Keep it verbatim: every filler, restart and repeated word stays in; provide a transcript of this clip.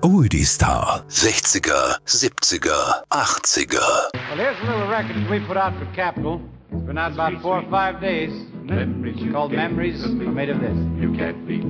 Oldie Star. sechziger, siebziger, achtziger. Well, here's a little record we put out for Capitol. It's been out about four or five days. It's called Memories Are Made of This. You can't beat